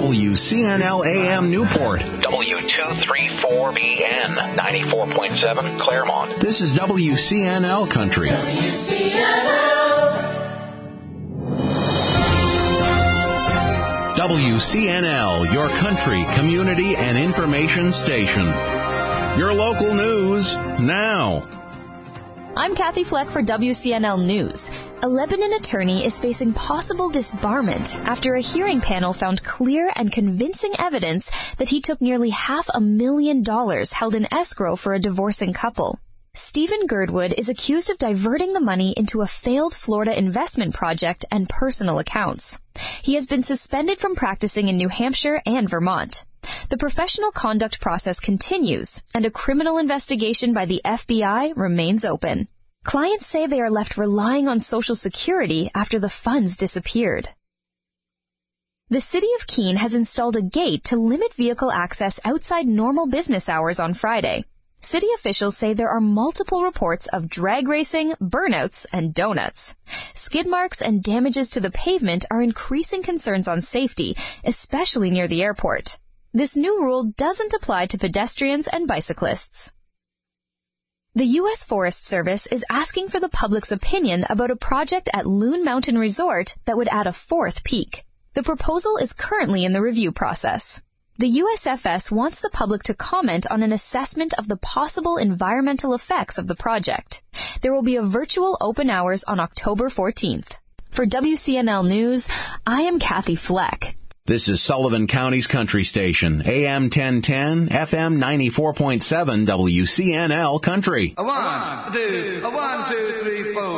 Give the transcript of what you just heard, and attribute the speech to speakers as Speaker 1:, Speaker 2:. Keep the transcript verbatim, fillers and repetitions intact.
Speaker 1: W C N L A M Newport.
Speaker 2: W two three four B N, ninety-four point seven Claremont.
Speaker 1: This is W C N L Country.
Speaker 3: W C N L.
Speaker 1: W C N L, your country, community, and information station. Your local news now.
Speaker 4: I'm Kathy Fleck for W C N L News. A Lebanon attorney is facing possible disbarment after a hearing panel found clear and convincing evidence that he took nearly half a million dollars held in escrow for a divorcing couple. Stephen Girdwood is accused of diverting the money into a failed Florida investment project and personal accounts. He has been suspended from practicing in New Hampshire and Vermont. The professional conduct process continues, and a criminal investigation by the F B I remains open. Clients say they are left relying on Social Security after the funds disappeared. The City of Keene has installed a gate to limit vehicle access outside normal business hours on Friday. City officials say there are multiple reports of drag racing, burnouts, and donuts. Skid marks and damages to the pavement are increasing concerns on safety, especially near the airport. This new rule doesn't apply to pedestrians and bicyclists. The U S Forest Service is asking for the public's opinion about a project at Loon Mountain Resort that would add a fourth peak. The proposal is currently in the review process. The U S F S wants the public to comment on an assessment of the possible environmental effects of the project. There will be a virtual open hours on October fourteenth. For W C N L News, I am Kathy Fleck.
Speaker 1: This is Sullivan County's country station, A M ten ten, F M ninety-four point seven, W C N L Country.
Speaker 5: A one, two, a one, two, three, four.